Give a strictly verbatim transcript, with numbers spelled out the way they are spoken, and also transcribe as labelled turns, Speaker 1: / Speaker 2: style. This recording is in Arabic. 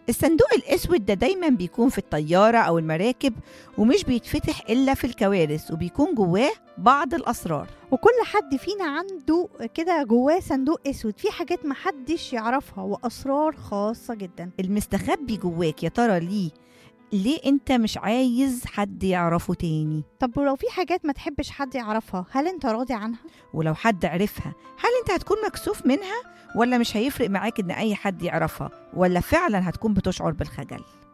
Speaker 1: الصندوق الأسود ده دايما بيكون في الطيارة أو المراكب، ومش بيتفتح إلا في الكوارث، وبيكون جواه بعض الأسرار.
Speaker 2: وكل حد فينا عنده كده جواه صندوق اسود فيه حاجات محدش يعرفها واسرار خاصة جدا.
Speaker 1: المستخبي جواك يا ترى ليه ليه انت مش عايز حد يعرفه تاني؟
Speaker 2: طب ولو في حاجات ما تحبش حد يعرفها، هل انت راضي عنها؟
Speaker 1: ولو حد عرفها، هل انت هتكون مكسوف منها، ولا مش هيفرق معاك ان اي حد يعرفها، ولا فعلا هتكون بتشعر بالخجل؟